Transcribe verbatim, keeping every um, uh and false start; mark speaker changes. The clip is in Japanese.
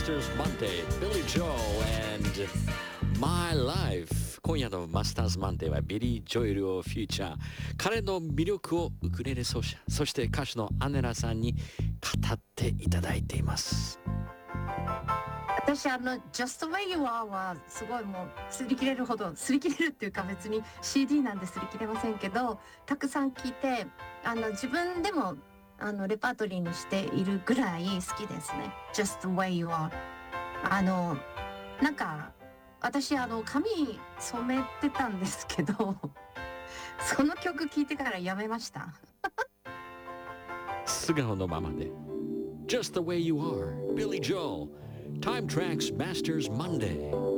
Speaker 1: Masters Monday Billy Joel and My Life 今夜のマスターズマンデーはビリー・ジョエルをフューチャー彼の魅力をウクレレ奏者そして歌手のアネラさんに語っていただいています。
Speaker 2: 私あの Just the Way You Are はすごいもう擦り切れるほど擦り切れるっていうか別に シーディー なんで擦り切れませんけどたくさん聴いてあの自分でもあのレパートリーにしているぐらい好きですね Just the Way You Are あのなんか私あの髪染めてたんですけどその曲聴いてからやめました
Speaker 1: 素顔のままで Just the Way You Are Billy Joel Time Tracks Masters Monday